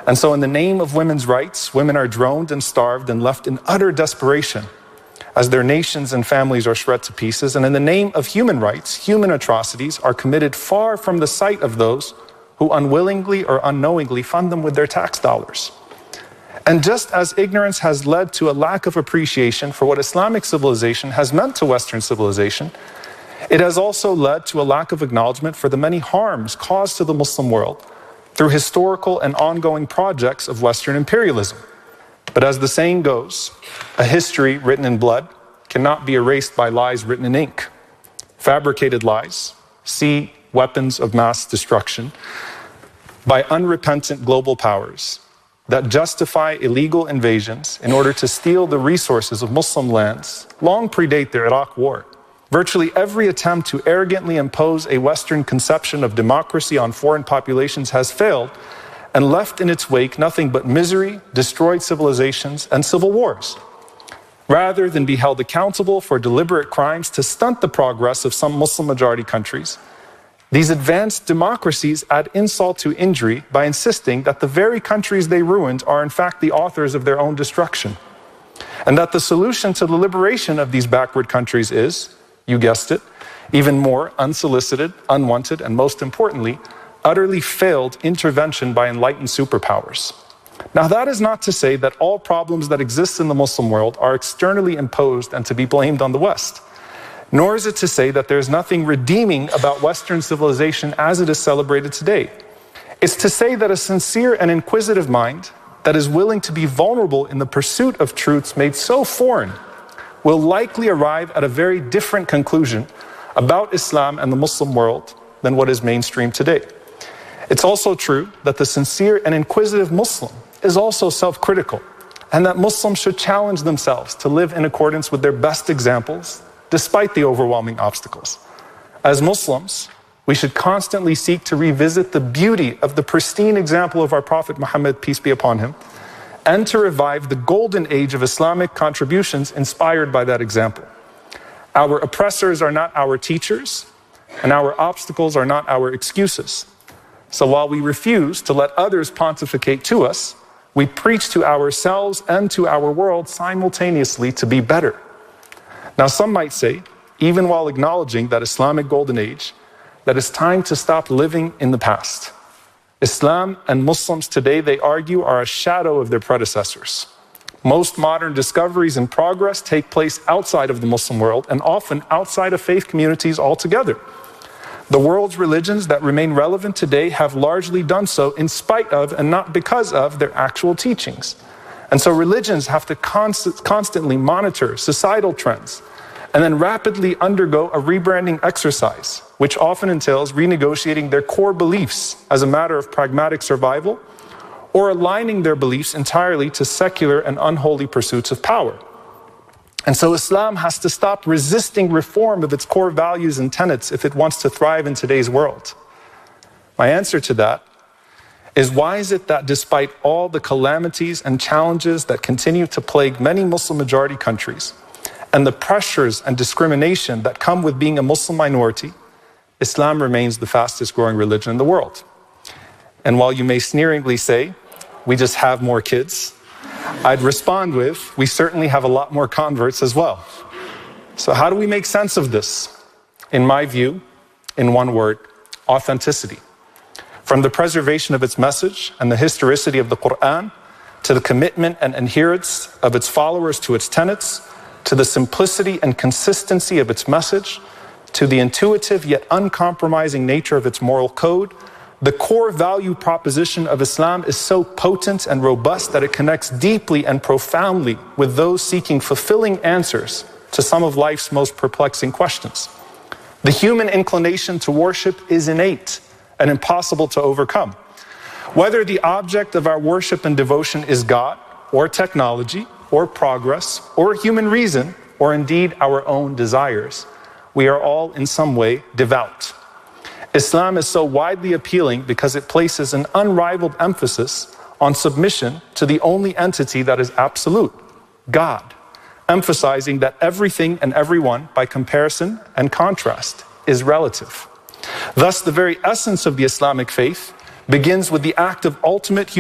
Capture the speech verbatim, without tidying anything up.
And so in the name of women's rights, women are droned and starved and left in utter desperation as their nations and families are shred to pieces. And in the name of human rights, human atrocities are committed far from the sight of those who unwillingly or unknowingly fund them with their tax dollars. And just as ignorance has led to a lack of appreciation for what Islamic civilization has meant to Western civilization, it has also led to a lack of acknowledgement for the many harms caused to the Muslim world through historical and ongoing projects of Western imperialism. But as the saying goes, a history written in blood cannot be erased by lies written in ink. Fabricated lies, see weapons of mass destruction, by unrepentant global powers that justify illegal invasions in order to steal the resources of Muslim lands long predate the Iraq War. Virtually every attempt to arrogantly impose a Western conception of democracy on foreign populations has failed and left in its wake nothing but misery, destroyed civilizations, and civil wars. Rather than be held accountable for deliberate crimes to stunt the progress of some Muslim-majority countries, these advanced democracies add insult to injury by insisting that the very countries they ruined are in fact the authors of their own destruction, and that the solution to the liberation of these backward countries is, you guessed it, even more unsolicited, unwanted, and most importantly, utterly failed intervention by enlightened superpowers. Now, that is not to say that all problems that exist in the Muslim world are externally imposed and to be blamed on the West. Nor is it to say that there's nothing redeeming about Western civilization as it is celebrated today. It's to say that a sincere and inquisitive mind that is willing to be vulnerable in the pursuit of truths made so foreign will likely arrive at a very different conclusion about Islam and the Muslim world than what is mainstream today. It's also true that the sincere and inquisitive Muslim is also self-critical, and that Muslims should challenge themselves to live in accordance with their best examples, despite the overwhelming obstacles. As Muslims, we should constantly seek to revisit the beauty of the pristine example of our Prophet Muhammad, peace be upon him, and to revive the golden age of Islamic contributions inspired by that example. Our oppressors are not our teachers, and our obstacles are not our excuses. So while we refuse to let others pontificate to us, we preach to ourselves and to our world simultaneously to be better. Now, some might say, even while acknowledging that Islamic golden age, that it's time to stop living in the past. Islam and Muslims today, they argue, are a shadow of their predecessors. Most modern discoveries and progress take place outside of the Muslim world and often outside of faith communities altogether. The world's religions that remain relevant today have largely done so in spite of and not because of their actual teachings. And so religions have to const- constantly monitor societal trends and then rapidly undergo a rebranding exercise, which often entails renegotiating their core beliefs as a matter of pragmatic survival or aligning their beliefs entirely to secular and unholy pursuits of power. And so Islam has to stop resisting reform of its core values and tenets if it wants to thrive in today's world. My answer to that is, why is it that despite all the calamities and challenges that continue to plague many Muslim-majority countries and the pressures and discrimination that come with being a Muslim minority, Islam remains the fastest growing religion in the world? And while you may sneeringly say, we just have more kids, I'd respond with, we certainly have a lot more converts as well. So how do we make sense of this? In my view, in one word, authenticity. From the preservation of its message and the historicity of the Quran, to the commitment and adherence of its followers to its tenets, to the simplicity and consistency of its message, to the intuitive yet uncompromising nature of its moral code, the core value proposition of Islam is so potent and robust that it connects deeply and profoundly with those seeking fulfilling answers to some of life's most perplexing questions. The human inclination to worship is innate and impossible to overcome. Whether the object of our worship and devotion is God, or technology, or progress, or human reason, or indeed our own desires, we are all in some way devout. Islam is so widely appealing because it places an unrivaled emphasis on submission to the only entity that is absolute, God, emphasizing that everything and everyone, by comparison and contrast, is relative. Thus, the very essence of the Islamic faith begins with the act of ultimate